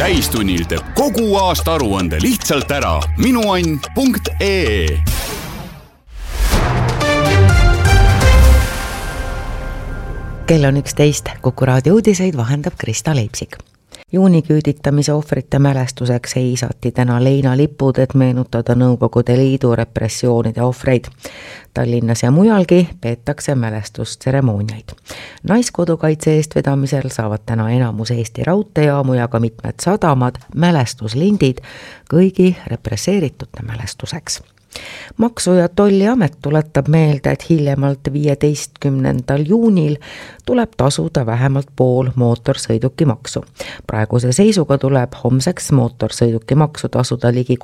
Täistunnil teeb kogu aasta aruande lihtsalt ära. Minuann.ee. Kell on 11, Kuku raadio uudiseid vahendab Krista Leipsik. Juuniküüditamise ohvrite mälestuseks heisati täna leinalipud, et meenutada Nõukogude Liidu repressioonide ohvreid. Tallinnas ja mujalgi peetakse mälestustseremooniaid. Naiskodukaitse eestvedamisel saavad täna enamus Eesti raudteejaamu ja ka mitmed sadamad mälestuslindid kõigi represseeritute mälestuseks. Maksu- ja Tolliamet tuletab meelde, et hiljemalt 15. juunil tuleb tasuda vähemalt pool mootorsõidukimaksu. Praeguse seisuga tuleb homseks mootorsõidukimaksu tasuda ligi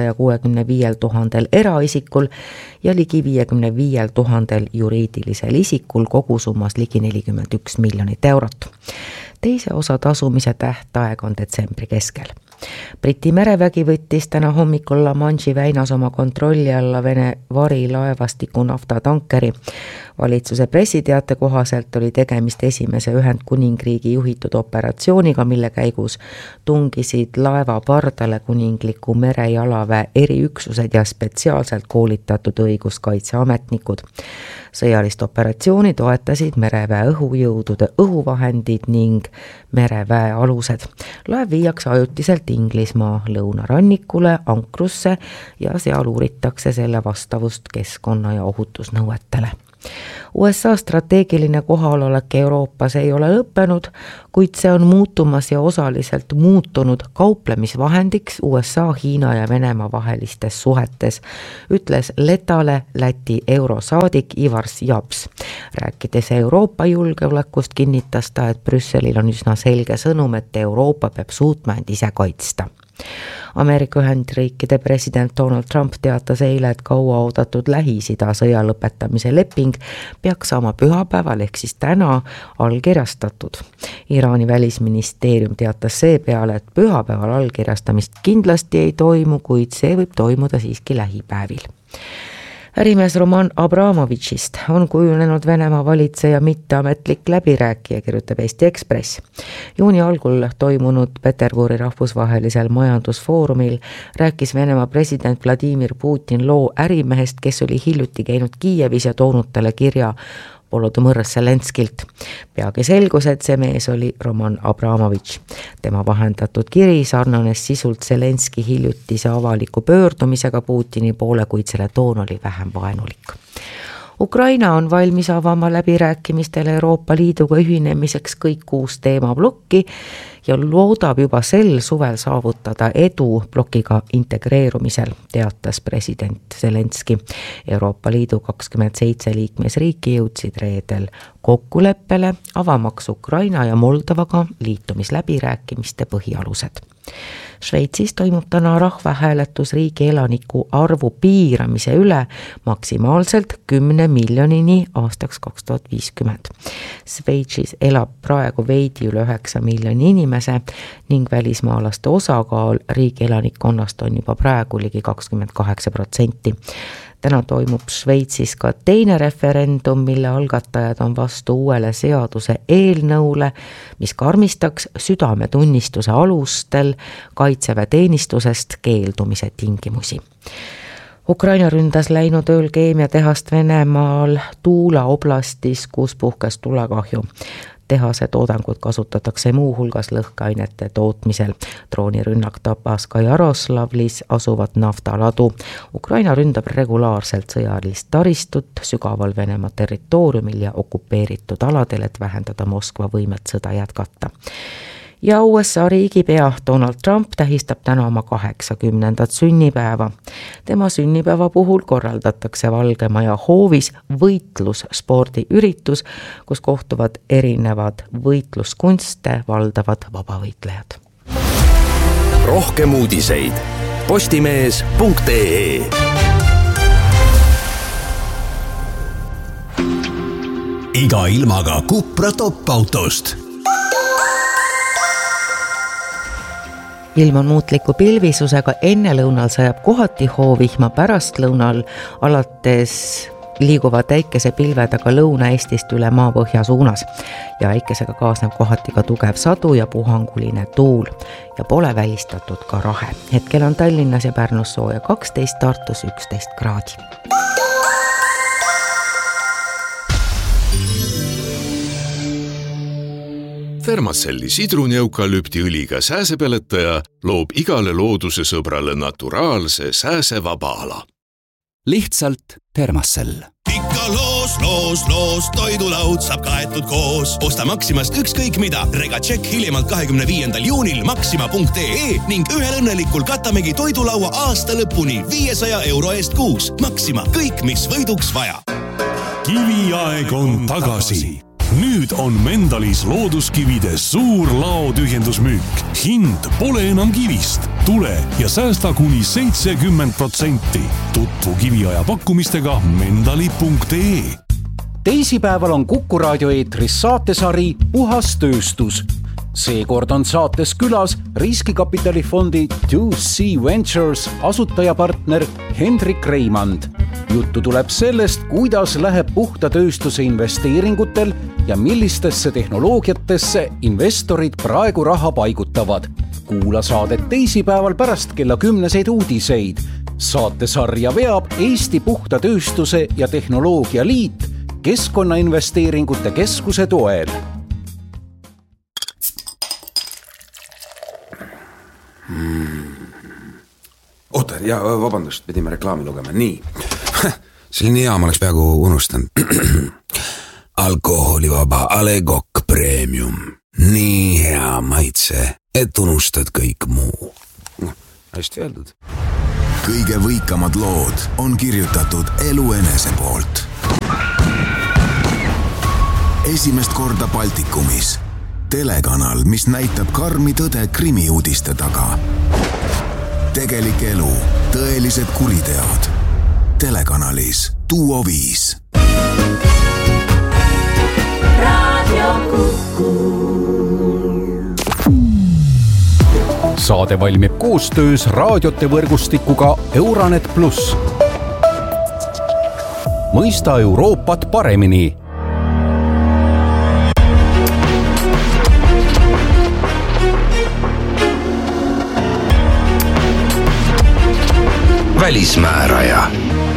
365 000 eraisikul ja ligi 55 000 juriidilisel isikul, kogusummas ligi 41 miljonit eurot. Teise osa tasumise tähtaeg on detsembri keskel. Briti merevägi võttis täna hommikul La Manche'i väinas oma kontrolli alla Vene varilaevastiku naftatankeri. Valitsuse pressiteate kohaselt oli tegemist esimese Ühendkuningriigi juhitud operatsiooniga, mille käigus tungisid laeva pardale kuningliku merejalaväe eriüksused ja spetsiaalselt koolitatud õiguskaitseametnikud. Sõjalist operatsiooni toetasid mereväe õhujõudude õhuvahendid ning mereväe alused. Laev viiakse ajutiselt Inglismaa lõunarannikule ankrusse ja seal uuritakse selle vastavust keskkonna- ja ohutusnõuetele. USA strateegiline kohalolek Euroopas ei ole lõppenud, kuid see on muutumas ja osaliselt muutunud kauplemisvahendiks USA, Hiina ja Venemaa vahelistes suhetes, ütles Letale Läti eurosaadik Ivar Japs. Rääkides Euroopa julgeolekust, kinnitas ta, et Brüsselil on üsna selge sõnum, et Euroopa peab suutma end ise kaitsta. Ameerika Ühendriikide president Donald Trump teatas eile, et kauaoodatud Lähis-Ida sõja lõpetamise leping peaks saama pühapäeval ehk siis täna allkirjastatud. Iraani välisministeerium teatas seepeale, et pühapäeval allkirjastamist kindlasti ei toimu, kuid see võib toimuda siiski lähipäevil. Ärimees Roman Abramovitšist on kujunenud Venemaa valitseja mitteametlik läbirääkija, kirjutab Eesti Ekspress. Juuni algul toimunud Peterburi rahvusvahelisel majandusfoorumil rääkis Venemaa president Vladimir Putin loo ärimehest, kes oli hiljuti käinud Kiievis ja toonud talle kirja Volodõmõr Zelenskilt. Peagi selgus, et see mees oli Roman Abramovitš. Tema vahendatud kiri sarnanes sisult Zelenski hiljutise avaliku pöördumisega Putini poole, kuid selle toon oli vähem vaenulik. Ukraina on valmis avama läbirääkimistele Euroopa Liiduga ühinemiseks kõik 6 teemablokki ja loodab juba sel suvel saavutada edu blokiga integreerumisel, teatas president Zelenski. Euroopa Liidu 27 liikmesriiki jõudsid reedel kokkuleppele avamaks Ukraina ja Moldovaga liitumisläbirääkimiste põhialused. Šveitsis toimub täna rahvahääletus riigi elaniku arvu piiramise üle maksimaalselt 10 miljonini aastaks 2050. Šveitsis elab praegu veidi üle 9 miljoni inimese ning välismaalaste osakaal riigi elanikkonnast on juba praegu ligi 28%. Täna toimub Šveitsis ka teine referendum, mille algatajad on vastu uuele seaduse eelnõule, mis karmistaks südametunnistuse alustel kaitseväeteenistusest keeldumise tingimusi. Ukraina ründas läinud ööl keemiatehast Venemaal Tuula oblastis, kus puhkes tulekahju. Tehase toodangut kasutatakse muu hulgas lõhkeainete tootmisel. Droonirünnak tapas ka Jaroslavlis asuvat naftaladu. Ukraina ründab regulaarselt sõjalist taristut sügaval Venemaa territooriumil ja okupeeritud aladel, et vähendada Moskva võimet sõda jätkata. Ja USA riigipea Donald Trump tähistab täna oma 80. sünnipäeva. Tema sünnipäeva puhul korraldatakse Valge Maja hoovis võitlusspordiüritus, kus kohtuvad erinevad võitluskunste valdavad vabavõitlejad. Rohkem uudiseid postimees.ee. Iga ilmaga Cupra top-autost. Ilm on muutliku pilvisusega, enne lõunal sajab kohati hoovihma, pärastlõunal alates liiguvad äikesepilved aga Lõuna-Eestist üle maapõhja suunas ja äikesega kaasneb kohati ka tugev sadu ja puhanguline tuul ja pole välistatud ka rahe. Hetkel on Tallinnas ja Pärnus sooja 12, Tartus 11 kraadi. Thermacelli sidruneukalüptiõliga sääsepeletaja loob igale looduse sõbrale naturaalse sääsevaba ala. Lihtsalt Thermacell. Ikka loos, toidulaud saab kaetud koos. Osta Maximast ükskõik mida. Regatšek hiljemalt 25. juunil maxima.ee ning ühel õnnelikul katamegi toidulaua aasta lõpuni 500 euro eest kuus. Maxima, kõik mis võiduks vaja. Kiviaeg on tagasi. Nüüd on Mendalis looduskivide suur laotühjendusmüük. Hind pole enam kivist. Tule ja säästa kuni 70%. Tutvu kiviaja pakkumistega mendali.ee. Teisipäeval on Kuku raadio eetris saatesari Puhas tööstus. Seekord on saates külas riskikapitalifondi 2C Ventures asutajapartner Hendrik Reimand. Juttu tuleb sellest, kuidas läheb puhta tööstuse investeeringutel ja millistesse tehnoloogiatesse investorid praegu raha paigutavad. Kuula saadet teisipäeval pärast kella 10 uudiseid. Saatesarja veab Eesti Puhta Tööstuse ja Tehnoloogia Liit Keskkonnainvesteeringute Keskuse toel. Oota, ja vabandust, pidime reklaami lugema. Nii. See oli nii hea, ma oleks peaaegu unustanud. Alkoholivaba Alegok Premium. Nii hea maitse, et unustad kõik muu. Hästi öeldud. Kõige võikamad lood on kirjutatud Elu Enese poolt. Esimest korda Baltikumis. Telekanal, mis näitab karmi tõde krimiuudiste taga. Tegelik elu, tõelised kuriteod. Telekanalis Duo 5. Radio Kuku. Saade valmib koostöös raadiote võrgustikuga Euranet Plus. Mõista Euroopat paremini. Välismääraja.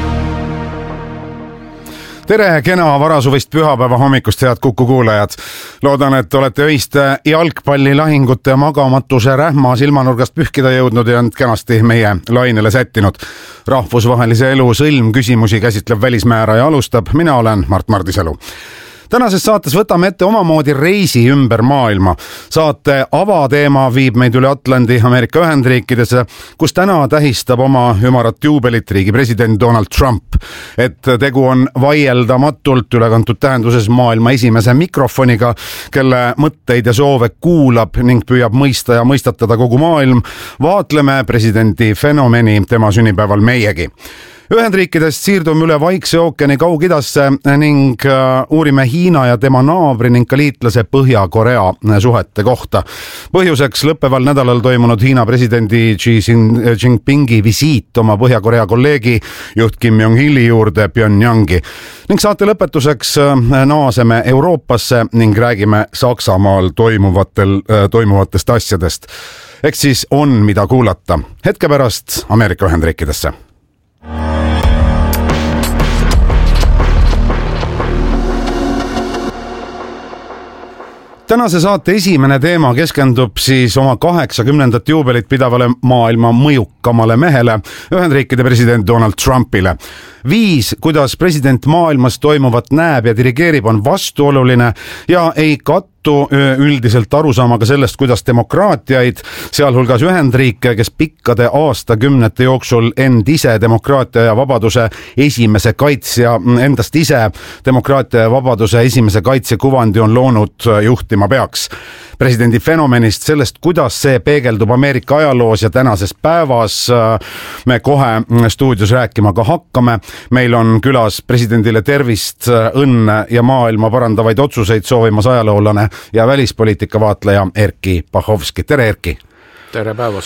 Tere, kena varasuvist pühapäeva hommikust, head Kuku kuulajad. Loodan, et olete öiste jalgpallilahingute ja magamatuse rähma silmanurgast pühkida jõudnud ja on kenasti meie lainele sättinud. Rahvusvahelise elu sõlmküsimusi käsitleb välismääraja alustab. Mina olen Mart Mardisalu. Tänases saates võtame ette omamoodi reisi ümber maailma. Saate avateema viib meid üle Atlandi Ameerika Ühendriikidesse, kus täna tähistab oma ümarat juubelit riigi president Donald Trump. Et tegu on vaieldamatult ülekantud tähenduses maailma esimese mikrofoniga, kelle mõtteid ja soove kuulab ning püüab mõista ja mõistatada kogu maailm, vaatleme presidendi fenomeni tema sünnipäeval meiegi. Ühendriikidest siirdume üle Vaikse ookeani Kaug-Idasse ning uurime Hiina ja tema naabri ning ka liitlase Põhja-Korea suhete kohta. Põhjuseks lõppeval nädalal toimunud Hiina presidendi Xi Jinpingi visiit oma Põhja-Korea kolleegi juht Kim Jong-ili juurde Pyongyangi. Ning saate lõpetuseks naaseme Euroopasse ning räägime Saksamaal toimuvatest asjadest. Eks siis on mida kuulata. Hetke pärast Ameerika Ühendriikidesse. Tänase saate esimene teema keskendub siis oma 80. juubelit pidavale maailma mõjukamale mehele, Ühendriikide president Donald Trumpile. Viis, kuidas president maailmas toimuvat näeb ja dirigeerib, on vastuoluline ja ei kattu üldiselt arusaamaga sellest, kuidas demokraatiaid, sealhulgas Ühendriike, kes pikkade aastakümnete jooksul end ise demokraatia ja vabaduse esimese kaitsja, endast ise demokraatia ja vabaduse esimese kaitsja kuvandi on loonud, juhtima peaks. Presidendi fenomenist, sellest, kuidas see peegeldub Ameerika ajaloos ja tänases päevas, me kohe stuudios rääkima ka hakkame. Meil on külas presidendile tervist, õnne ja maailma parandavaid otsuseid soovimas ajaloolane ja välispoliitika vaatleja Erkki Pahovski. Tere, Erkki! Tere päevast!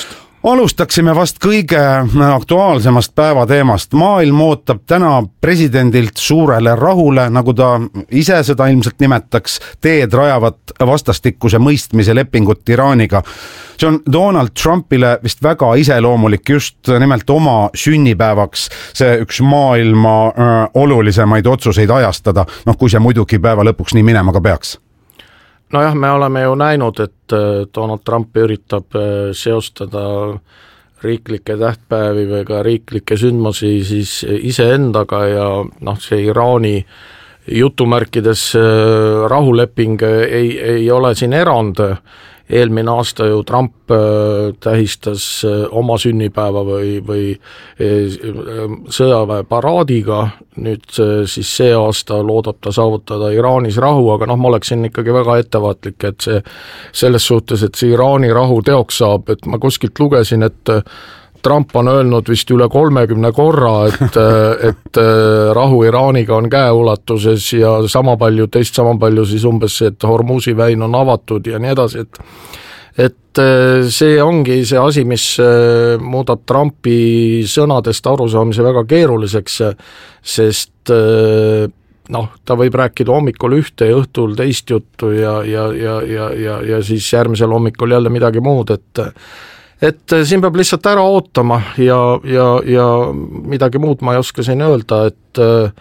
Alustaksime vast kõige aktuaalsemast päevateemast. Maailm ootab täna presidendilt suurele rahule, nagu ta ise seda ilmselt nimetaks, teed rajavat vastastikuse mõistmise lepingut Iraaniga. See on Donald Trumpile vist väga iseloomulik just nimelt oma sünnipäevaks see üks maailma olulisemaid otsuseid ajastada, kui see muidugi päeva lõpuks nii minema ka peaks. Nojah, me oleme ju näinud, et Donald Trump üritab seostada riiklikke tähtpäevi või ka riiklikke sündmusi siis iseendaga ja see Iraani jutumärkides rahuleping ei ole siin erand. Eelmine aasta ju Trump tähistas oma sünnipäeva või sõjaväeparaadiga, nüüd siis see aasta loodab ta saavutada Iraanis rahu, aga ma oleksin ikkagi väga ettevaatlik, et see selles suhtes, et see Iraani rahu teoks saab, et ma kuskilt lugesin, et Trump on öelnud vist üle 30 korra, et rahu Iraaniga on käeulatuses ja sama palju siis umbes see, et Hormuzi väin on avatud ja nii edasi, et see ongi see asi, mis muudab Trumpi sõnadest arusaamise väga keeruliseks, sest ta võib rääkida hommikul ühte ja õhtul teist juttu ja siis järgmisel hommikul jälle midagi muud, et siin peab lihtsalt ära ootama ja midagi muud ma ei oska siin öelda, et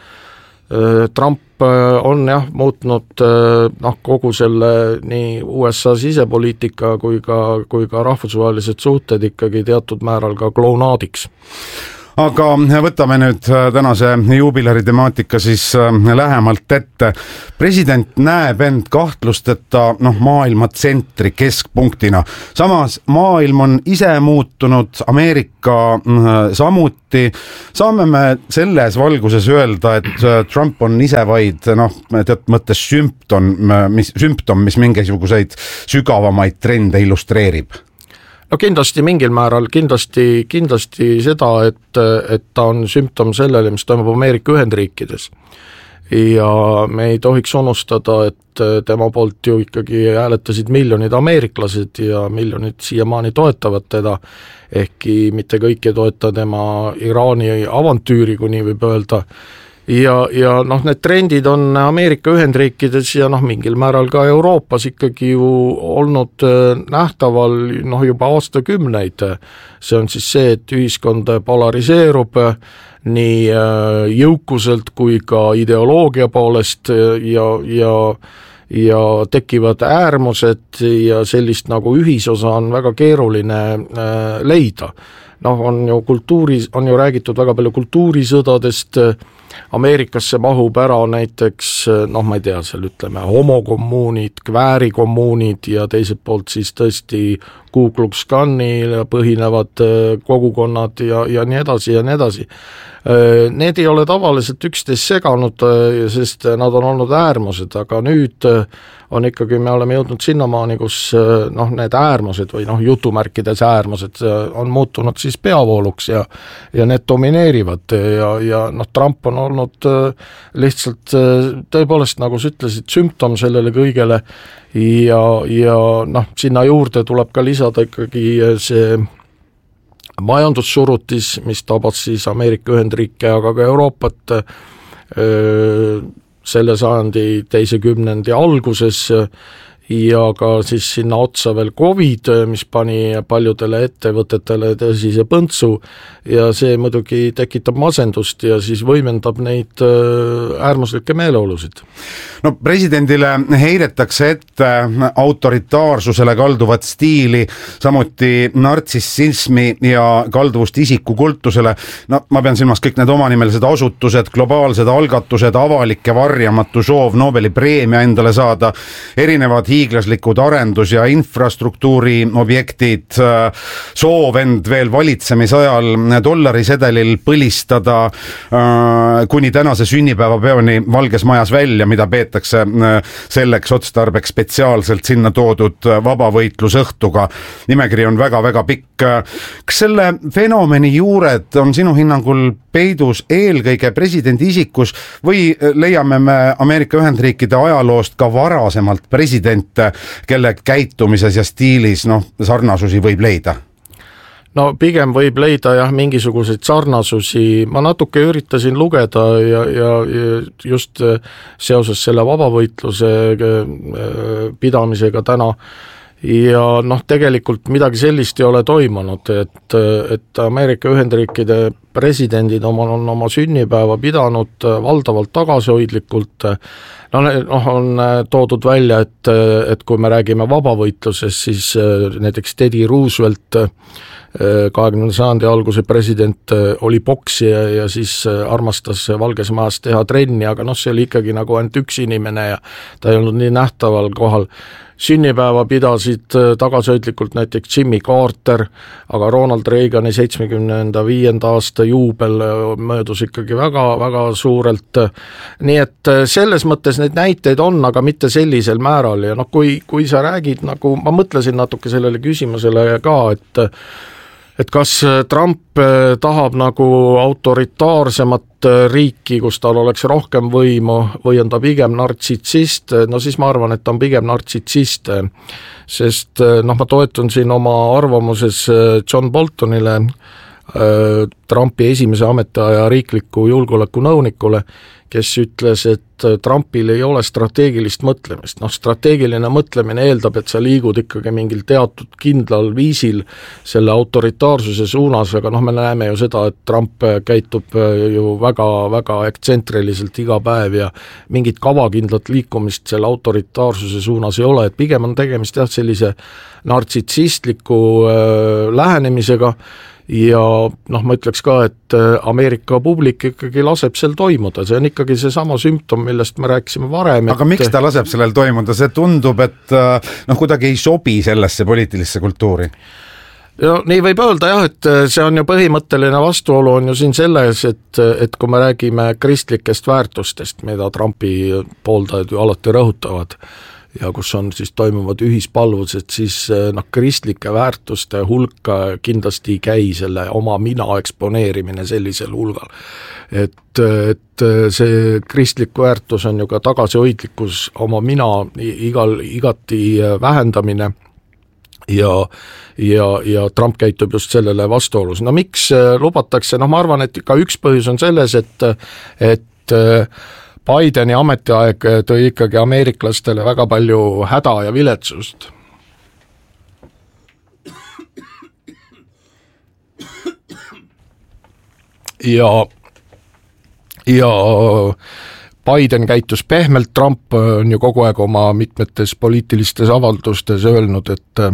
Trump on muutnud kogu selle nii USA sisepoliitika kui ka rahvusvahelised suhted ikkagi teatud määral ka klounaadiks. Aga võtame nüüd tänase juubilari temaatika siis lähemalt ette. President näeb end kahtlusteta maailma tsentri keskpunktina. Samas maailm on ise muutunud, Ameerika samuti. Saame me selles valguses öelda, et Trump on ise vaid teatud mõttes sümptom, mis mingisuguseid sügavamaid trende illustreerib. Kindlasti mingil määral, kindlasti seda, et ta on sümptom sellele, mis toimub Ameerika Ühendriikides. Ja me ei tohiks unustada, et tema poolt ju ikkagi hääletasid miljonid ameeriklased ja miljonid siiamaani toetavad teda, ehkki mitte kõik ei toeta tema Iraani avantüüri, kui nii võib öelda. Ja need trendid on Ameerika Ühendriikides ja mingil määral ka Euroopas ikkagi ju olnud nähtaval juba aastakümneid. See on siis see, et ühiskond polariseerub nii jõukuselt kui ka ideoloogia poolest ja tekivad äärmused ja sellist nagu ühisosa on väga keeruline leida. On ju räägitud väga palju kultuurisõdadest, Ameerikasse mahub ära näiteks, ma ei tea, seal ütleme homokommuunid, kväärikommuunid ja teiselt poolt siis tõesti Ku Klux Klanil põhinevad kogukonnad ja nii edasi ja nii edasi. Need ei ole tavaliselt üksteist seganud, sest nad on olnud äärmused, aga nüüd on ikkagi, me oleme jõudnud sinnamaani, kus need äärmused või jutumärkides äärmused on muutunud siis peavooluks ja need domineerivad ja Trump on olnud lihtsalt tõepoolest, nagu sa ütlesid, sümptom sellele kõigele ja sinna juurde tuleb ka lisada ikkagi see majandussurutis, mis tabas siis Ameerika Ühendriike, aga ka Euroopat selle sajandi teise kümnendi alguses ja ka siis sinna otsa veel COVID, mis pani paljudele ettevõtetele tõsise põntsu ja see muidugi tekitab masendust ja siis võimendab neid äärmuslikke meeleolusid. Presidendile heidetakse ette autoritaarsusele kalduvat stiili, samuti nartsissismi ja kalduvust isikukultusele. Ma pean silmas kõik need omanimelised asutused, globaalsed algatused, avalik ja varjamatu soov Nobeli preemia endale saada, erinevad hiiglaslikud arendus- ja infrastruktuuri objektid, soov end veel valitsemisajal dollarisedelil põlistada kuni tänase sünnipäevapeoni Valges Majas välja, mida peetakse selleks otstarbeks spetsiaalselt sinna toodud vabavõitlusõhtuga. Nimekiri on väga-väga pikk. Kas selle fenomeni juured on sinu hinnangul peidus eelkõige presidendi isikus või leiame me Ameerika Ühendriikide ajaloost ka varasemalt presidente, kelle käitumises ja stiilis sarnasusi võib leida? no pigem võib leida jah mingisuguseid sarnasusi, ma natuke üritasin lugeda ja just seoses selle vabavõitluse pidamisega täna ja noh, tegelikult midagi sellist ei ole toimunud, et Ameerika Ühendriikide presidendid on oma sünnipäeva pidanud valdavalt tagasihoidlikult, on toodud välja, et kui me räägime vabavõitlusest, siis näiteks Teddy Roosevelt, 20. sajandi alguse president, oli poksija ja siis armastas Valges Majas teha trenni, aga see oli ikkagi nagu ainult üks inimene ja ta ei olnud nii nähtaval kohal. Sünnipäeva pidasid tagasihoidlikult näiteks Jimmy Carter, aga Ronald Reagani 75. aasta juubel möödus ikkagi väga, väga suurelt. Nii et selles mõttes neid näiteid on, aga mitte sellisel määral ja kui sa räägid, nagu ma mõtlesin natuke sellele küsimusele ka, et kas Trump tahab nagu autoritaarsemat riiki, kus tal oleks rohkem võimu või on ta pigem nartsitsist, siis ma arvan, et ta on pigem nartsitsist, sest ma toetun siin oma arvamuses John Boltonile, Trumpi esimese ametiaja riikliku julgeolekunõunikule, kes ütles, et Trumpil ei ole strateegilist mõtlemist. Strateegiline mõtlemine eeldab, et sa liigud ikkagi mingil teatud kindlal viisil selle autoritaarsuse suunas, aga me näeme ju seda, et Trump käitub ju väga, väga ekstsentriliselt iga päev ja mingit kavakindlat liikumist selle autoritaarsuse suunas ei ole, et pigem on tegemist sellise nartsitsistliku lähenemisega ja ma ütleks ka, et Ameerika publik ikkagi laseb sel toimuda, see on ikkagi see sama sümptom, millest me rääkisime varem. Aga miks ta laseb sellel toimuda? See tundub, et kuidagi ei sobi sellesse poliitilisse kultuuri. Ja nii võib öelda jah, et see on ju põhimõtteline vastuolu on ju siin selles, et kui me räägime kristlikest väärtustest, mida Trumpi pooldajad ju alati rõhutavad, ja kus on siis toimuvad ühispalvused, siis kristlike väärtuste hulka kindlasti ei käi selle oma mina eksponeerimine sellisel hulgal. Et see kristlik väärtus on ju ka tagasihoidlikkus oma mina igati vähendamine ja Trump käitub just sellele vastuolus. Miks lubatakse, ma arvan, et ka üks põhjus on selles, et Bideni ametiaeg tõi ikkagi ameeriklastele väga palju häda ja viletsust. Ja Biden käitus pehmelt, Trump on ju kogu aeg oma mitmetes poliitilistes avaldustes öelnud, et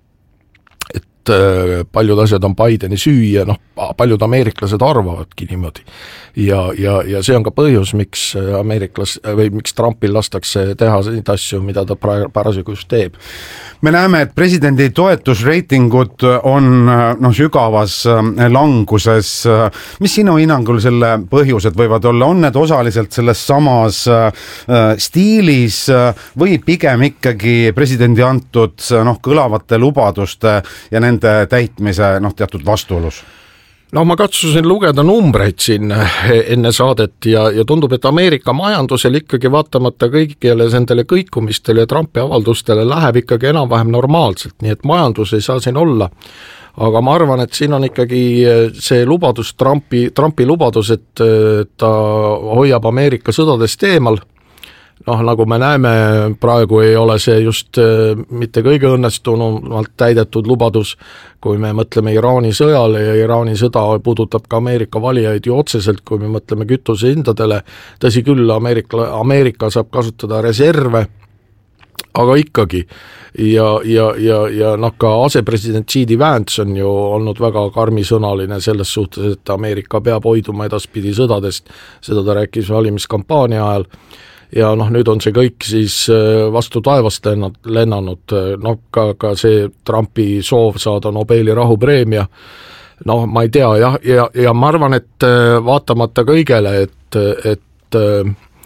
paljud asjad on Bideni süü ja paljud ameeriklased arvavadki niimoodi. Ja see on ka põhjus, miks miks Trumpil lastakse teha neid asju, mida ta parasjagu just teeb. Me näeme, et presidendi toetusreitingud on sügavas languses. Mis sinu hinnangul selle põhjused võivad olla? On need osaliselt selles samas stiilis või pigem ikkagi presidendi antud kõlavate lubaduste ja nende täitmise teatud vastuolus? Ma katsusin lugeda numbreid siin enne saadet ja tundub, et Ameerika majandusel ikkagi vaatamata kõigile nendele kõikumistele ja Trumpi avaldustele läheb ikkagi enam-vähem normaalselt, nii et majandus ei saa siin olla. Aga ma arvan, et siin on ikkagi see lubadus, Trumpi lubadus, et ta hoiab Ameerika sõdadest eemal. Nagu me näeme, praegu ei ole see just mitte kõige õnnestunumalt täidetud lubadus, kui me mõtleme Iraani sõjale ja Iraani sõda puudutab ka Ameerika valijaid ju otseselt, kui me mõtleme kütuse hindadele. Tõsi küll, Ameerika saab kasutada reserve, aga ikkagi. Ja ka asepresident J.D. Vance on ju olnud väga karmisõnaline selles suhtes, et Ameerika peab hoiduma edaspidi sõdadest, seda ta rääkis valimiskampaania ajal. Ja nüüd on see kõik siis vastu taevast lennanud, ka see Trumpi soov saada Nobeli rahupreemia, ma ei tea, ja ma arvan, et vaatamata kõigele, et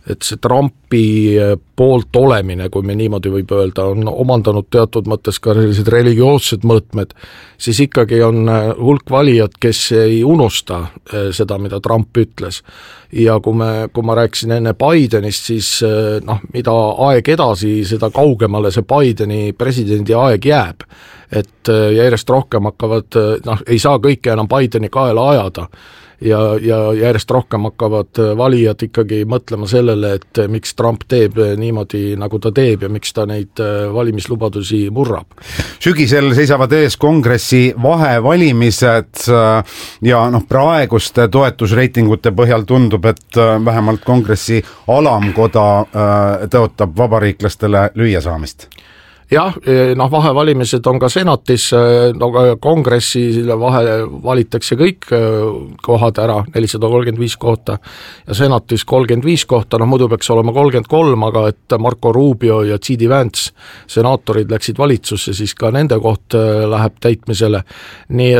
et see Trumpi poolt olemine, kui me niimoodi võib öelda, on omandanud teatud mõttes ka sellised religioossed mõõtmed, siis ikkagi on hulk valijad, kes ei unusta seda, mida Trump ütles. Ja kui ma rääkisin enne Bidenist, siis mida aeg edasi, seda kaugemale see Bideni presidendi aeg jääb. Et järjest rohkem hakkavad, ei saa kõike enam Bideni kaela ajada. Ja järjest rohkem hakkavad valijad ikkagi mõtlema sellele, et miks Trump teeb niimoodi, nagu ta teeb ja miks ta neid valimislubadusi murrab. Sügisel seisavad ees kongressi vahevalimised ja praeguste toetusreitingute põhjal tundub, et vähemalt kongressi alamkoda tõotab vabariiklastele lüüa saamist. Jah, vahevalimised on ka senatis, kongressi valitakse kõik kohad ära, 435 kohta ja senatis 35 kohta, muidu peaks olema 33, aga et Marco Rubio ja J.D. Vance senaatorid läksid valitsusse, siis ka nende koht läheb täitmisele, nii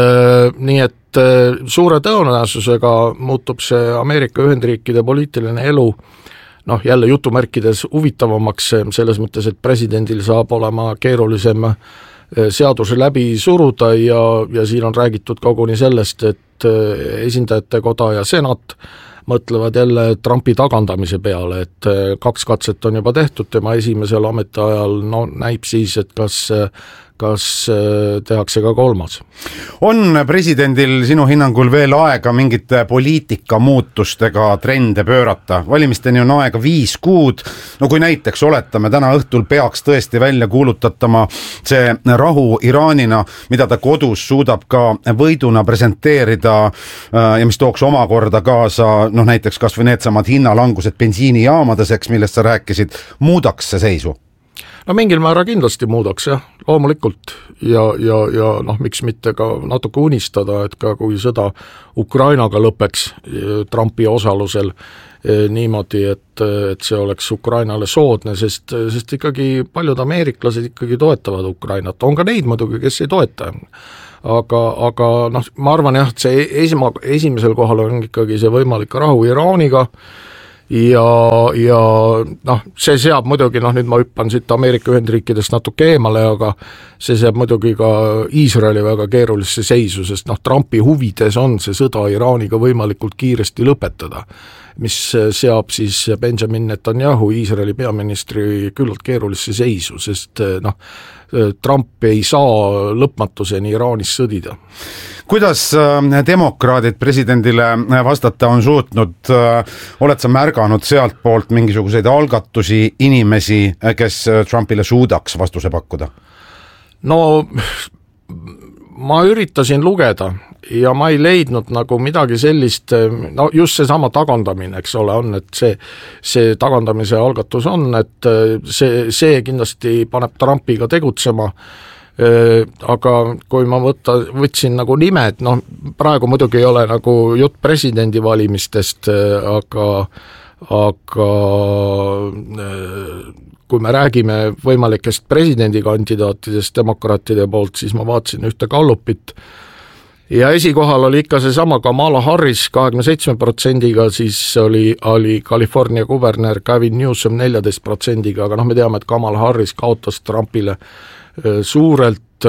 et suure tõenäosusega muutub see Ameerika Ühendriikide poliitiline elu jälle jutumärkides huvitavamaks selles mõttes, et presidendil saab olema keerulisem seaduse läbi suruda ja siin on räägitud koguni sellest, et esindajate koda ja senat mõtlevad jälle Trumpi tagandamise peale, et 2 katset on juba tehtud tema esimesel ametiajal, näib siis, et kas tehakse ka 3. On presidendil sinu hinnangul veel aega mingite poliitika muutustega trende pöörata? Valimisteni on aega 5 kuud. Kui näiteks oletame, täna õhtul peaks tõesti välja kuulutatama see rahu Iraanina, mida ta kodus suudab ka võiduna presenteerida ja mis tooks omakorda kaasa näiteks kas või needsamad hinnalangused bensiinijaamades, millest sa rääkisid, muudaks see seisu? Mingil määra kindlasti muudaks, jah, loomulikult ja miks mitte ka natuke unistada, et ka kui sõda Ukrainaga lõpeks Trumpi osalusel niimoodi, et see oleks Ukrainale soodne, sest ikkagi paljud ameeriklased ikkagi toetavad Ukrainat, on ka neid muidugi, kes ei toeta. Aga ma arvan jah, et see esimesel kohal on ikkagi see võimalik rahu Iraaniga, ja see seab muidugi, nüüd ma hüppan siit Ameerika Ühendriikidest natuke eemale, aga see seab muidugi ka Iisraeli väga keerulisse seisu, sest Trumpi huvides on see sõda Iraaniga võimalikult kiiresti lõpetada, mis seab siis Benjamin Netanyahu, Iisraeli peaministri küllalt keerulisse seisu, sest Trump ei saa lõpmatuseni Iraanis sõdida. Kuidas demokraadid presidendile vastata on suutnud? Oled sa märganud sealt poolt mingisuguseid algatusi, inimesi, kes Trumpile suudaks vastuse pakkuda? Ma üritasin lugeda ja ma ei leidnud nagu midagi sellist, just see sama tagandamine, eks ole, on, et see tagandamise algatus on, et see kindlasti paneb Trumpiga tegutsema, aga kui ma võtsin nagu nimed, praegu muidugi ei ole nagu jutt presidendi valimistest, aga kui me räägime võimalikest presidendikandidaatidest demokraatide poolt, siis ma vaatasin ühte Gallupit ja esikohal oli ikka seesama Kamala Harris 27%-ga, siis oli California kuberner Gavin Newsom 14%-ga, aga me teame, et Kamala Harris kaotas Trumpile suurelt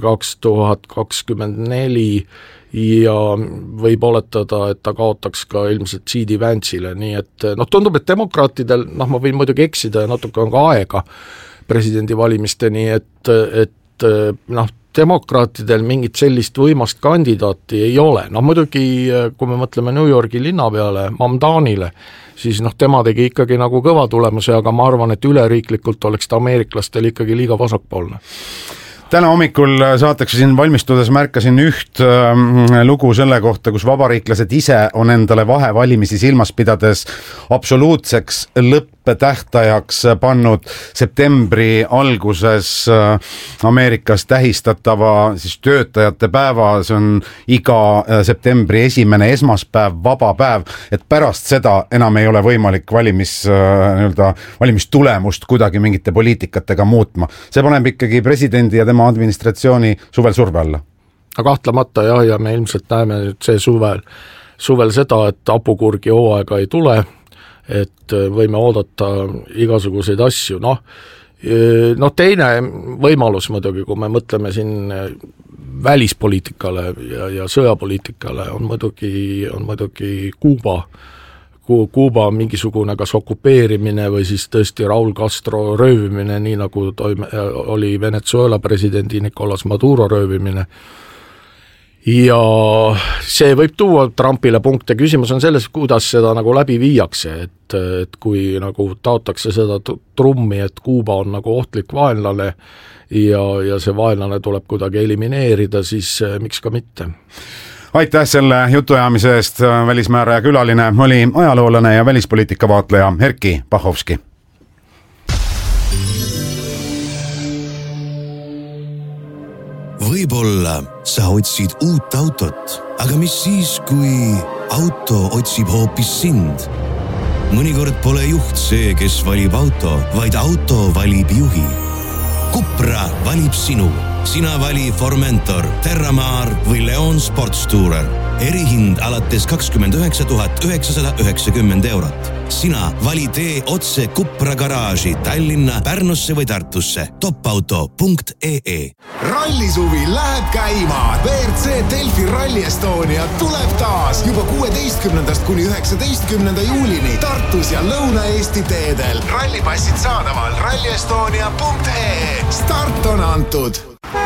2024 ja võib oletada, et ta kaotaks ka ilmselt J.D. Vance'ile, nii et tundub, et demokraatidel, ma võin muidugi eksida ja natuke on ka aega presidendivalimisteni, et demokraatidel mingit sellist võimast kandidaati ei ole, muidugi kui me mõtleme New Yorgi linna peale, Mamdanile, siis tema tegi ikkagi nagu kõva tulemuse, aga ma arvan, et üleriiklikult oleks ta ameeriklastel ikkagi liiga vasakpoolne. Täna hommikul saateks siin valmistudes märkasin üht lugu selle kohta, kus vabariiklased ise on endale vahevalimisi silmas pidades absoluutseks lõpptähtajaks pannud septembri alguses Ameerikas tähistatava siis töötajate päeva, see on iga septembri esimene esmaspäev, vaba päev, et pärast seda enam ei ole võimalik valimistulemust kuidagi mingite poliitikatega muutma. See paneb ikkagi presidendi ja tema administratsiooni suvel surve alla. Kahtlemata jah, ja me ilmselt näeme nüüd see suvel seda, et hapukurgi hooaega ei tule, et võime oodata igasuguseid asju, teine võimalus muidugi, kui me mõtleme siin välispoliitikale ja sõjapoliitikale, on muidugi Kuuba mingisugune kas okupeerimine või siis tõesti Raul Castro röövimine, nii nagu oli Venezuela presidendi Nicolas Maduro röövimine. Ja see võib tuua Trumpile punkte, küsimus on selles, kuidas seda nagu läbi viiakse, et kui nagu taotakse seda trummi, et Kuuba on nagu ohtlik vaenlane ja see vaenlane tuleb kuidagi elimineerida, siis miks ka mitte. Aitäh selle jutuajamise eest, välismääraja külaline oli ajaloolane ja välispoliitika vaatleja Erkki Bahovski. Võib-olla sa otsid uut autot, aga mis siis, kui auto otsib hoopis sind? Mõnikord pole juht see, kes valib auto, vaid auto valib juhi. Cupra valib sinu. Sina vali Formentor, Terramar või Leon Sportstourer. Erihind alates 29 990 €. Sina vali tee otse Cupra garaaži Tallinna, Pärnusse või Tartusse. Topauto.ee. Rallisuvi läheb käima. WRC Delfi Rally Estonia tuleb taas juba 16. kuni 19. juulini Tartus ja Lõuna-Eesti teedel. Rallipassid saadaval rallyestonia.ee. Start on antud.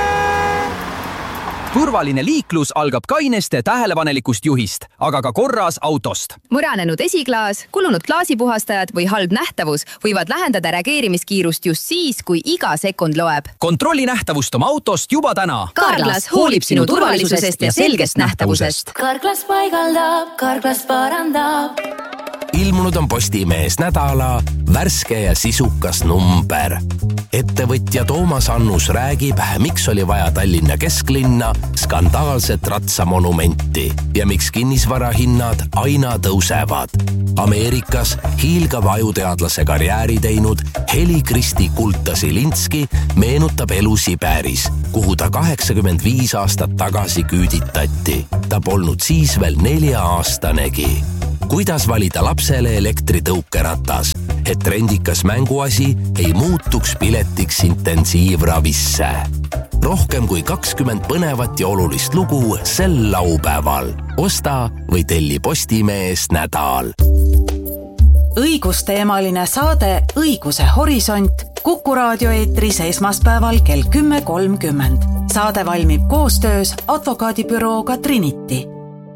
Turvaline liiklus algab kaineste tähelepanelikust juhist, aga ka korras autost. Mõranenud esiklaas, kulunud klaasipuhastajad või halb nähtavus võivad lähendada reageerimiskiirust just siis, kui iga sekund loeb. Kontrolli nähtavust oma autost juba täna. Carglass hoolib sinu turvalisusest ja selgest nähtavusest. Carglass paigaldab, Carglass parandab. Ilmunud on Postimees nädala värske ja sisukas number. Ettevõtja Toomas Annus räägib, miks oli vaja Tallinna kesklinna skandaalset ratsamonumenti ja miks kinnisvarahinnad aina tõusevad. Ameerikas hiilgav ajuteadlase karjääri teinud Heli-Kristi Kulta-Silinski meenutab elu Siberis, kuhu ta 85 aastat tagasi küüditati. Ta polnud siis veel 4-aastanegi. Kuidas valida lapsele elektritõukeratas, et trendikas mänguasi ei muutuks piletiks intensiivravisse. Rohkem kui 20 põnevat ja olulist lugu sel laupäeval. Osta või telli Postimees nädal. Õigusteemaline saade Õiguse horisont Kuku raadio eetris esmaspäeval kell 10.30. Saade valmib koostöös advokaadibürooga Trinity.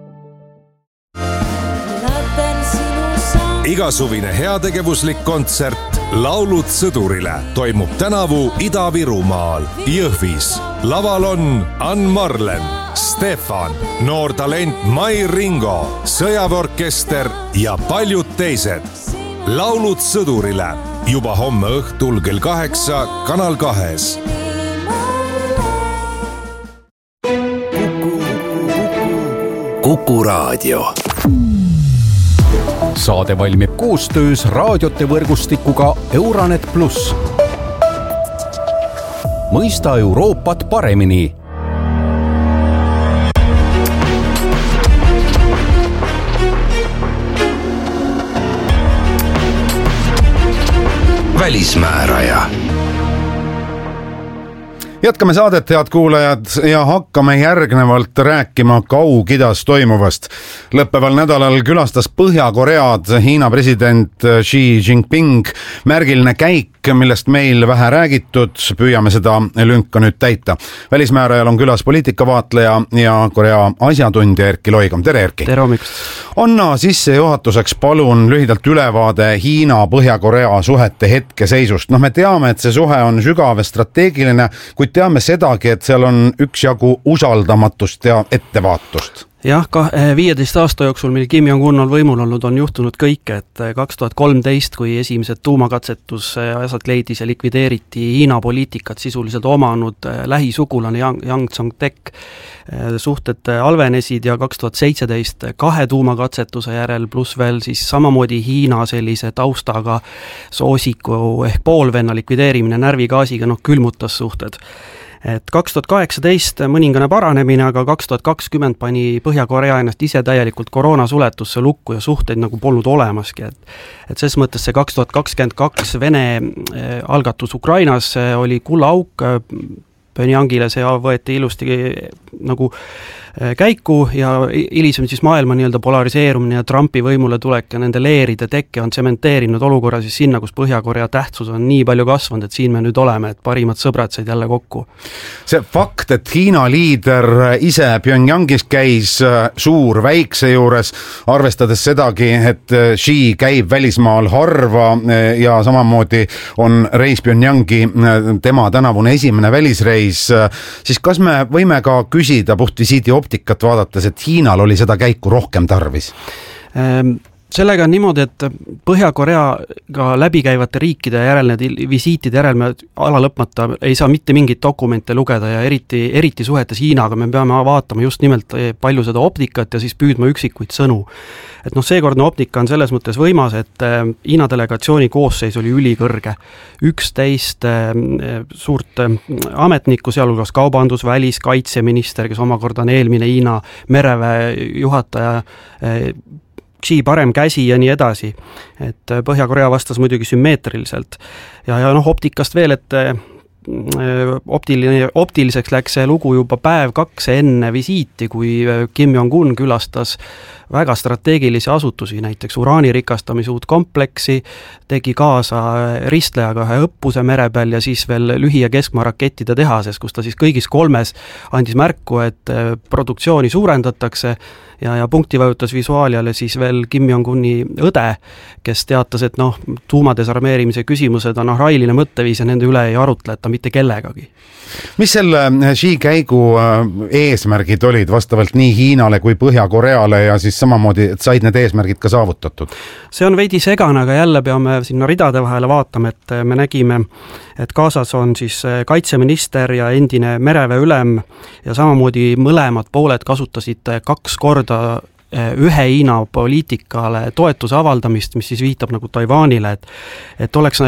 Igasuvine heategevuslik kontsert Laulud sõdurile toimub tänavu Ida-Virumaal, Jõhvis. Laval on Ann Marlen, Stefan, noor talent Mai Ringo, sõjaväeorkester ja paljud teised. Laulud sõdurile juba homme õhtul kell 8 Kanal 2. Kuku raadio. Saade valmib koostöös raadiote võrgustikuga Euranet Plus. Mõista Euroopat paremini. Välismääraja. Jätkame saadet, head kuulajad, ja hakkame järgnevalt rääkima Kaug-Idas toimuvast. Lõppeval nädalal külastas Põhja-Koread Hiina president Xi Jinping. Märgiline käik, millest meil vähe räägitud, püüame seda lünka nüüd täita. Välismäärajal on külas poliitikavaatleja ja Korea asjatundja Erkki Loigam. Tere, Erkki! Tere hommikust! Anna sissejuhatuseks palun lühidalt ülevaade Hiina-Põhja-Korea suhete hetkeseisust. Me teame, et see suhe on sügav ja strateegiline, kuid teame sedagi, et seal on üksjagu usaldamatust ja ettevaatust. Jah, 15 aasta jooksul, mil Kim Jong-un on võimul olnud, on juhtunud kõike, et 2013, kui esimesed tuumakatsetus asjad leidis ja likvideeriti Hiina poliitikat sisuliselt omanud lähisugulane Yang Tsong-tek, suhted halvenesid ja 2017 2 tuumakatsetuse järel pluss veel siis samamoodi Hiina sellise taustaga soosiku ehk poolvenna likvideerimine närvigaasiga külmutas suhted. et 2018 mõningane paranemine, aga 2020 pani Põhja-Korea ennast ise täielikult koroonasuletusse lukku ja suhteid nagu polnud olemaski, et selles mõttes see 2022 Vene algatus Ukrainas oli kullaauk, Pyongyangile see võeti ilusti nagu käiku ja hilisem siis maailma nii-öelda polariseerumine ja Trumpi võimule tulek ja nende leeride tekke on tsementeerinud olukorra siis sinna, kus Põhja-Korea tähtsus on nii palju kasvanud, et siin me nüüd oleme, et parimad sõbrad said jälle kokku. See fakt, et Hiina liider ise Pyongyangis käis suur väikse juures, arvestades sedagi, et Xi käib välismaal harva ja samamoodi on reis Pyongyangi tema tänavune esimene välisreis, siis kas me võime ka küsida puhtvisiidi optikat vaadates, et Hiinal oli seda käiku rohkem tarvis? Sellega on niimoodi, et Põhja-Koreaga läbikäivate riikide järel, need visiitide järel me ala lõpmata ei saa mitte mingit dokumente lugeda ja eriti suhetes Hiinaga me peame vaatama just nimelt palju seda optikat ja siis püüdma üksikuid sõnu. Et seekordne optika on selles mõttes võimas, et Hiina delegatsiooni koosseis oli ülikõrge. 11 suurt ametnikku, sealhulgas kaubandus, välis, kaitseminister, kes omakorda on eelmine Hiina mereväe juhataja, Xi parem käsi ja nii edasi, et Põhja-Korea vastas muidugi sümmeetriliselt ja optikast veel, et optiliseks läks see lugu juba päev 2 enne visiiti, kui Kim Jong-un külastas väga strateegilisi asutusi, näiteks uraani rikastamise uut kompleksi, tegi kaasa ristlejaga ühe õppuse mere peal ja siis veel lühi- ja keskmaa rakettide tehases, kus ta siis kõigis 3 andis märku, et produktsiooni suurendatakse ja punkti vajutas visuaaliale siis veel Kim Jong-uni õde, kes teatas, et tuumadesarmeerimise küsimused on railine mõtteviis ja nende üle ei arutleta mitte kellegagi. Mis selle Xi käigu eesmärgid olid vastavalt nii Hiinale kui Põhja-Koreale ja siis samamoodi, et said need eesmärgid ka saavutatud? See on veidi segane, aga jälle peame sinna ridade vahele vaatama, et me nägime, et kaasas on siis kaitseminister ja endine mereväe ülem ja samamoodi mõlemad pooled kasutasid 2 korda ühe Hiina poliitikale toetuse avaldamist, mis siis viitab nagu Taiwanile, et oleks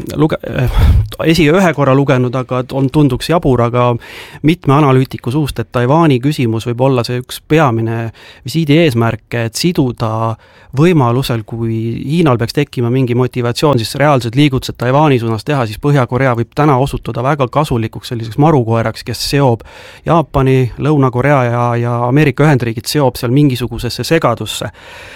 ühe korra lugenud, aga tunduks jabur, aga mitme analüütiku suust, et Taiwani küsimus võib olla see üks peamine visiidi eesmärk, et siduda võimalusel, kui Hiinal peaks tekkima mingi motivatsioon, siis reaalsed liigutused Taiwani suunas teha, siis Põhja-Korea võib täna osutuda väga kasulikuks selliseks marukoeraks, kes seob Jaapani, Lõuna-Korea ja Ameerika Ühendriigid seob seal mingisugusesse segadusse.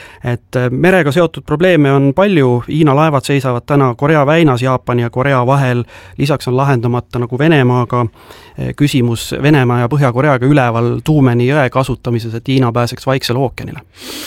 Et merega seotud probleeme on palju, Hiina laevad seisavad täna Korea väinas Jaapani ja Korea vahel, lisaks on lahendamata nagu Venemaaga küsimus Venemaa ja Põhja-Koreaga üleval Tuumeni jõe kasutamises, et Hiina pääseks Vaiksele ookeanile.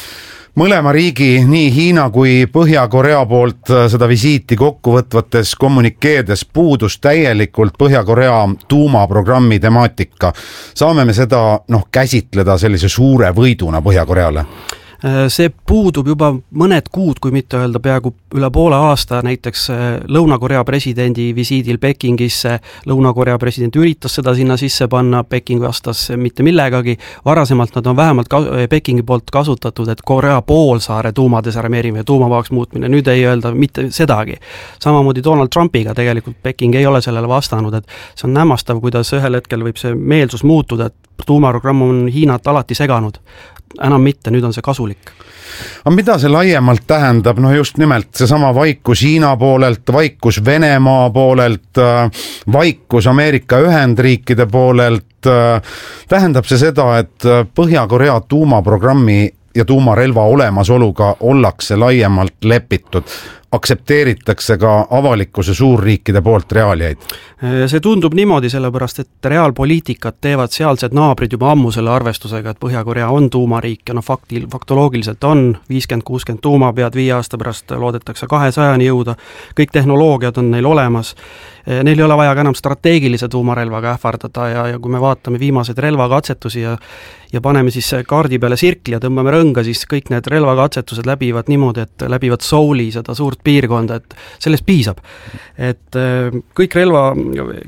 Mõlema riigi, nii Hiina kui Põhja-Korea poolt seda visiiti kokkuvõtvates kommunikeedes puudus täielikult Põhja-Korea tuumaprogrammi temaatika. Saame me seda käsitleda sellise suure võiduna Põhja-Koreale? See puudub juba mõned kuud, kui mitte öelda peaaegu üle poole aasta, näiteks Lõuna-Korea presidendi visiidil Pekingisse. Lõuna-Korea president üritas seda sinna sisse panna, Peking vastas mitte millegagi. Varasemalt nad on vähemalt Pekingi poolt kasutatud, et Korea poolsaare tuumadesarmeerimine ja tuumavabaks muutmine, nüüd ei öelda mitte sedagi. Samamoodi Donald Trumpiga tegelikult Peking ei ole sellele vastanud, et see on hämmastav, kuidas ühel hetkel võib see meelsus muutuda, et tuumaprogramm on Hiinat alati seganud. Enam mitte, nüüd on see kasulik. Aga mida see laiemalt tähendab? Just nimelt seesama vaikus Hiina poolelt, vaikus Venemaa poolelt, vaikus Ameerika Ühendriikide poolelt. Tähendab see seda, et Põhja-Korea tuumaprogrammi ja tuumarelva olemasoluga ollakse laiemalt lepitud. Aksepteeritakse ka avalikkuse suurriikide poolt reaaliaid? See tundub niimoodi, sellepärast, et reaalpoliitikat teevad sealsed naabrid juba ammu selle arvestusega, et Põhja-Korea on tuumariik ja faktoloogiliselt on 50-60 tuumapead, 5 aasta pärast loodetakse 200-ni jõuda, kõik tehnoloogiad on neil olemas. Neil ei ole vaja ka enam strateegilise tuumarelvaga ähvardada ja kui me vaatame viimaseid relvakatsetusi ja paneme siis kaardi peale sirkli ja tõmbame rõnga, siis kõik need relvakatsetused läbivad niimoodi, et läbivad Souli, seda suurt piirkonda, et sellest piisab. Et kõik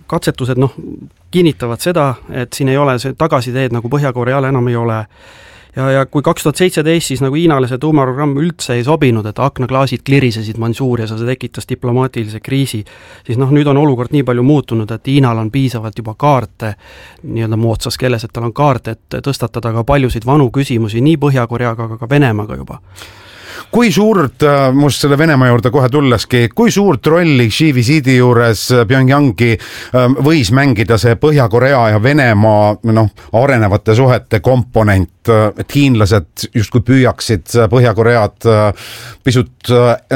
relvakatsetused kinnitavad seda, et siin ei ole see tagasiteed nagu Põhja-Koreal enam ei ole. ja kui 2017 siis nagu Hiinale see tuumaprogramm üldse ei sobinud, et aknaklaasid klirisesid Mansuurias ja see tekitas diplomaatilise kriisi, siis nüüd on olukord nii palju muutunud, et Hiinal on piisavalt juba kaarte, nii-öelda moodsas keeles, et tal on kaart, et tõstatada ka paljusid vanu küsimusi nii Põhja-Koreaga, aga ka Venemaaga juba. Kui suurt, must selle Venemaa juurde kohe tulleski, kui suurt rolli Xi visiidi juures Pyongyangi võis mängida see Põhja-Korea ja Venemaa arenevate suhete komponent, et hiinlased justkui püüaksid Põhja-Koread pisut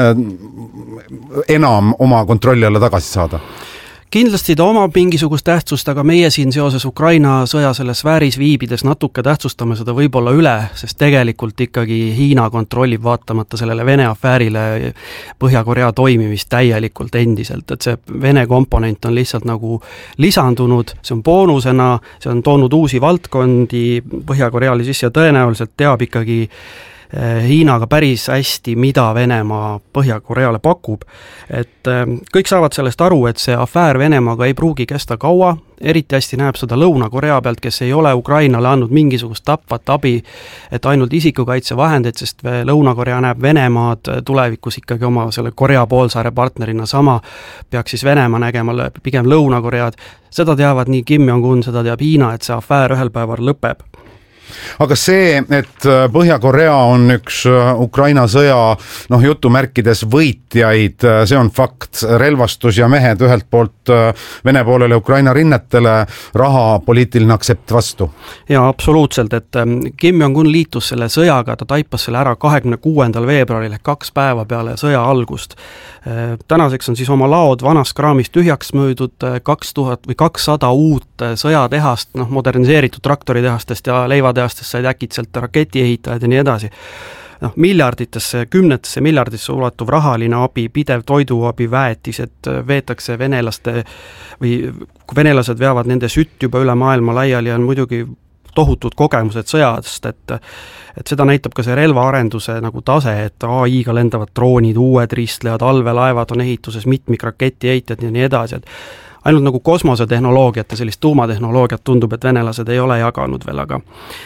enam oma kontrolli alla tagasi saada? Kindlasti ta omab mingisugust tähtsust, aga meie siin seoses Ukraina sõja selles sfääris viibides natuke tähtsustame seda võib-olla üle, sest tegelikult ikkagi Hiina kontrollib vaatamata sellele Vene afäärile Põhja-Korea toimimist täielikult endiselt, et see Vene komponent on lihtsalt nagu lisandunud, see on boonusena, see on toonud uusi valdkondi Põhja-Koreale sisse ja tõenäoliselt teab ikkagi Hiinaga päris hästi, mida Venemaa Põhja-Koreale pakub. Et kõik saavad sellest aru, et see afäär Venemaaga ei pruugi kesta kaua, eriti hästi näeb seda Lõuna-Korea pealt, kes ei ole Ukrainale andnud mingisugust tapvat abi, et ainult isikukaitsevahendeid, sest Lõuna-Korea näeb Venemaad tulevikus ikkagi oma selle Korea poolsaare partnerina sama, peaks siis Venemaa nägema pigem Lõuna-Koread. Seda teavad nii Kim Jong-un, seda teab Hiina, et see afäär ühel päeval lõpeb. Aga see, et Põhja-Korea on üks Ukraina sõja jutumärkides võitjaid, see on fakt. Relvastus ja mehed ühelt poolt Vene poolele Ukraina rinnetele, raha, poliitiline aktsept vastu. Ja absoluutselt, et Kim Jong-un liitus selle sõjaga, ta taipas selle ära 26. veebruaril ehk 2 päeva peale sõja algust. Tänaseks on siis oma laod vanast kraamist tühjaks möödud 2000 või 200 uut sõjatehast, moderniseeritud traktoritehastest ja leivatehastest said äkitselt raketiehitajad ja nii edasi. Miljarditesse, 10 miljardisse ulatuv rahaline abi, pidev toiduabi, väetised veetakse venelaste või kui venelased veavad nende sütt juba üle maailma laiali, on muidugi tohutud kogemused sõjast, et seda näitab ka see relvaarenduse nagu tase, et AI-ga lendavad droonid, uued ristlejad, allveelaevad on ehituses, mitmikraketiehitajad ja nii edasi, et ainult nagu kosmosetehnoloogiat ja sellist tuumatehnoloogiat tundub, et venelased ei ole jaganud veel, aga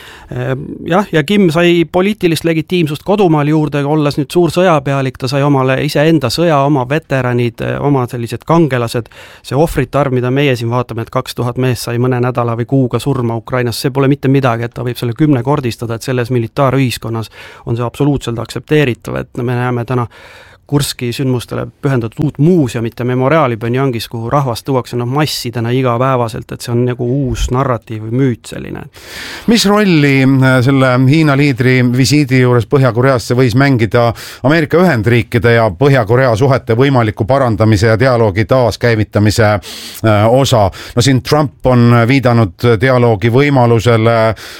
jah, ja Kim sai poliitilist legitiimsust kodumaal juurde, olles nüüd suur sõjapealik, ta sai omale iseenda sõja, oma veteranid, oma sellised kangelased, see ohvrite arv, mida meie siin vaatame, et 2000 mees sai mõne nädala või kuuga surma Ukrainas, see pole mitte midagi, et ta võib selle 10 kordistada, et selles militaarühiskonnas on see absoluutselt aksepteeritav, et me näeme täna Kurski sündmustele pühendatud uut muuseumit ja memoriaali Pyongyangis, kuhu rahvast tuuakse massidena igapäevaselt, et see on nagu uus narratiiv või müüt selline. Mis rolli selle Hiina liidri visiidi juures Põhja-Koreasse võis mängida Ameerika Ühendriikide ja Põhja-Korea suhete võimaliku parandamise ja dialoogi taaskäivitamise osa? No siin Trump on viidanud dialoogi võimalusele,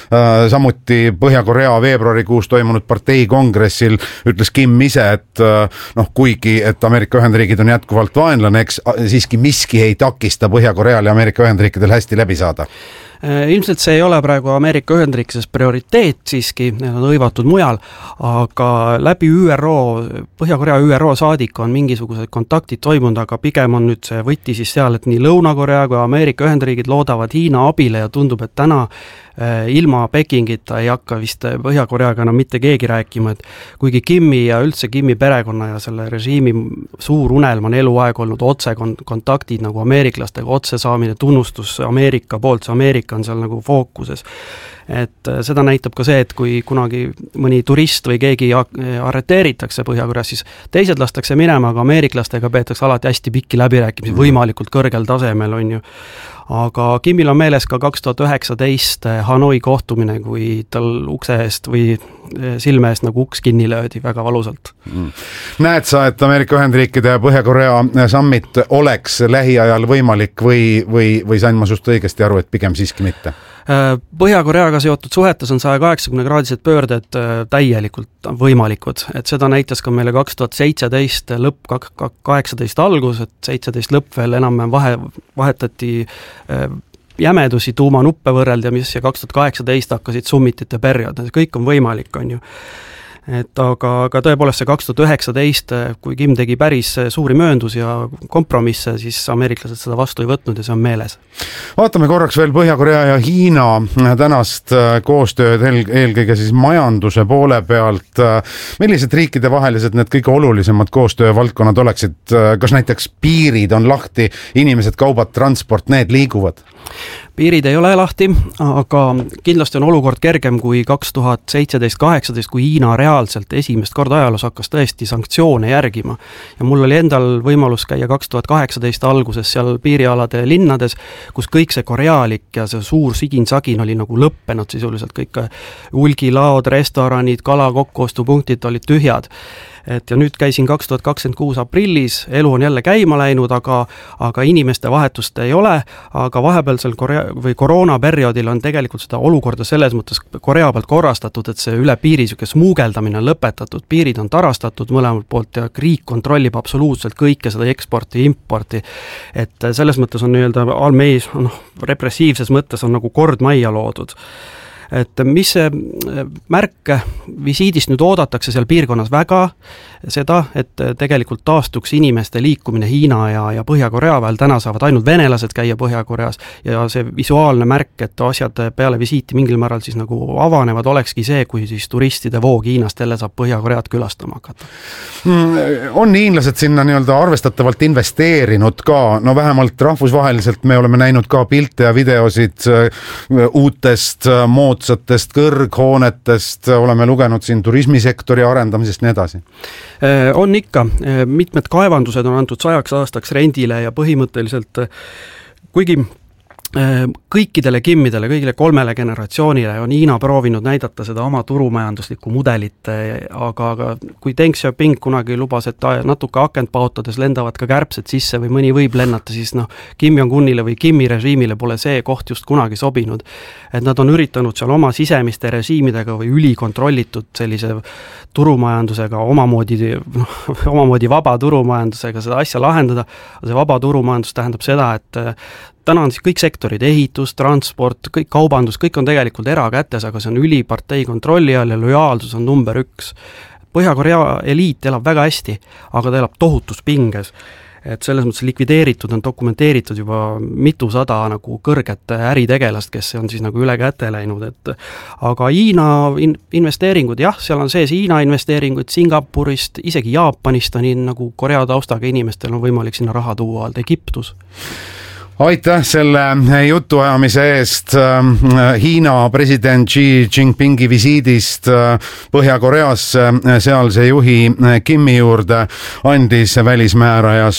samuti Põhja-Korea veebruarikuus toimunud parteikongressil ütles Kim ise, et kuigi, et Ameerika Ühendriigid on jätkuvalt vaenlane, eks siiski miski ei takista Põhja-Koreal ja Ameerika Ühendriikidel hästi läbi saada. Ilmselt see ei ole praegu Ameerika Ühendriikides prioriteet siiski, need on hõivatud mujal, aga läbi ÜRO, Põhja-Korea ÜRO saadik on mingisugused kontaktid toimunud, aga pigem on nüüd see võti siis seal, et nii Lõuna-Korea kui Ameerika Ühendriigid loodavad Hiina abile ja tundub, et täna ilma Pekingita ei hakka vist Põhja-Koreaga enam mitte keegi rääkima, et kuigi Kimi ja üldse Kimi perekonna ja selle režiimi suur unelm on eluaeg olnud otse kontaktid nagu ameeriklastega, otse saamine, tunnustus Ameerika poolt, see Ameerika on seal nagu fookuses. Et seda näitab ka see, et kui kunagi mõni turist või keegi arreteeritakse Põhja-Koreas, siis teised lastakse minema, aga ameeriklastega peetakse alati hästi pikki läbirääkimisi, võimalikult kõrgel tasemel on ju. Aga Kimil on meeles ka 2019 Hanoi kohtumine, kui tal ukse eest või silme eest nagu uks kinni löödi väga valusalt. Näed sa, et Ameerika Ühendriikide ja Põhja-Korea summit oleks lähiajal võimalik või sain ma sust õigesti aru, et pigem siiski mitte? Põhja-Koreaga seotud suhetes on 180-kraadised pöörded täielikult võimalikud, et seda näitas ka meile 2017 lõpp, 18 algus, et 17 lõpp veel enam vahetati jämedusi tuumanuppe võrrelda, mis ja 2018 hakkasid summitite periood, kõik on võimalik, on ju. et aga tõepoolest see 2019, kui Kim tegi päris suuri mööndusi ja kompromisse, siis ameeriklased seda vastu ei võtnud ja see on meeles. Vaatame korraks veel Põhja-Korea ja Hiina tänast koostööd eelkõige siis majanduse poole pealt. Millised riikide vahelised need kõige olulisemad koostöövaldkonnad oleksid? Kas näiteks piirid on lahti, inimesed, kaubad, transport, need liiguvad? Piirid ei ole lahti, aga kindlasti on olukord kergem kui 2017-18, kui Hiina reaalselt esimest korda ajaloos hakkas tõesti sanktsioone järgima. Ja mul oli endal võimalus käia 2018 alguses seal piirialade linnades, kus kõik see korealik ja see suur sigin-sagin oli nagu lõppenud sisuliselt, kõik hulgilaod, restoranid, kala kokkuostupunktid olid tühjad. Ja nüüd käisin 2026 aprillis, elu on jälle käima läinud, aga inimeste vahetust ei ole, aga vahepealsel koroonaperioodil on tegelikult seda olukorda selles mõttes Korea pealt korrastatud, et see üle piiri smuugeldamine on lõpetatud, piirid on tarastatud mõlemalt poolt ja riik kontrollib absoluutselt kõike seda eksporti ja importi. Et selles mõttes on nii-öelda almeis, repressiivses mõttes on nagu kord majja loodud. Et mis see märk visiidist nüüd oodatakse seal piirkonnas väga, seda, et tegelikult taastuks inimeste liikumine Hiina ja Põhja-Korea vahel, täna saavad ainult venelased käia Põhja-Koreas ja see visuaalne märk, et asjad peale visiiti mingil määral siis nagu avanevad, olekski see, kui siis turistide voog Hiinast jälle saab Põhja-Koread külastama hakata. On hiinlased sinna nii-öelda arvestatavalt investeerinud ka, no vähemalt rahvusvaheliselt me oleme näinud ka pilte ja videosid uutest moodsatest kõrghoonetest, oleme lugenud siin turismisektori arendamisest nii edasi. On ikka, mitmed kaevandused on antud 100 aastaks rendile ja põhimõtteliselt kuigi kõikidele Kimmidele, kõigile 3 generatsioonile on Hiina proovinud näidata seda oma turumajanduslikku mudelit, aga kui Deng Xiaoping kunagi lubas, et natuke akent paotades lendavad ka kärbsed sisse või mõni võib lennata, siis Kim Jong-unile või Kimi režiimile pole see koht just kunagi sobinud. Et nad on üritanud seal oma sisemiste režiimidega või ülikontrollitud sellise turumajandusega, omamoodi vaba turumajandusega seda asja lahendada. See vaba turumajandus tähendab seda, et täna on siis kõik sektorid, ehitus, transport, kõik kaubandus, kõik on tegelikult erakätes, aga see on ülipartei kontrolli all ja lojaalsus on number 1. Põhja-Korea eliit elab väga hästi, aga ta elab tohutus pinges. Et selles mõttes likvideeritud on dokumenteeritud juba mitusada nagu kõrget äritegelast, kes on siis nagu üle käte läinud. Aga Hiina investeeringud, jah, seal on sees Hiina investeeringud Singapurist, isegi Jaapanist on nagu Korea taustaga inimestel on võimalik sinna raha tuua, Egiptus. Aitäh selle jutuajamise eest. Hiina president Xi Jinpingi visiidist Põhja-Koreasse sealse juhi Kimi juurde andis välismääraja